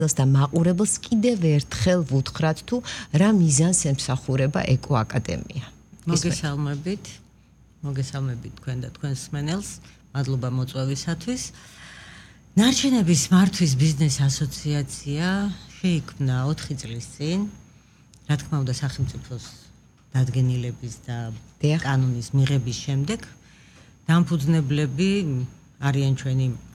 და მაყურებელს კიდევ ერთხელ ვუთხრათ თუ რა მიზანს ემსახურება ეკო აკადემია. მოგესალმებით თქვენ და თქვენს მსმენელს. მადლობა მოწვევისათვის. ნარჩენების მართვის ბიზნეს ასოციაცია შეიქმნა 4 წლის წინ. რა თქმა უნდა სახელმწიფოს დადგენილების და კანონის მიღების შემდეგ დამფუძნებლები არიან ჩვენი